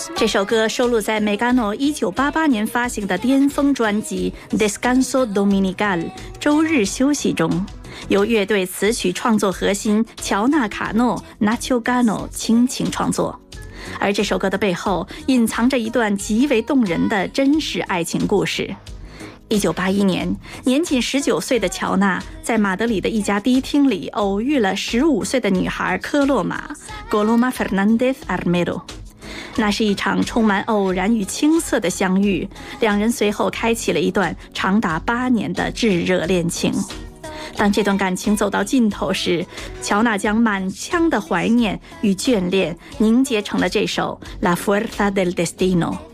这首歌收录在梅甘诺1988年发行的巅峰专辑《Descanso Dominical》周日休息中，由乐队词曲创作核心乔纳卡诺 Nacho Cano 倾情创作。而这首歌的背后隐藏着一段极为动人的真实爱情故事。1981年，年仅19岁的乔纳在马德里的一家迪厅里偶遇了15岁的女孩科洛玛 Coloma Fernández Armero。那是一场充满偶然与青涩的相遇，两人随后开启了一段长达8年的炙热恋情。当这段感情走到尽头时，乔纳将满腔的怀念与眷恋凝结成了这首《La Fuerza del Destino》。